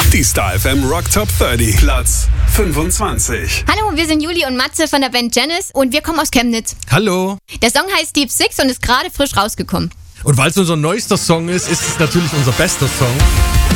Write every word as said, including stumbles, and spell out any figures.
Die Star F M Rock Top dreißig, Platz fünfundzwanzig. Hallo, wir sind Juli und Matze von der Band Janice und wir kommen aus Chemnitz. Hallo. Der Song heißt Deep Six und ist gerade frisch rausgekommen. Und weil es unser neuester Song ist, ist es natürlich unser bester Song.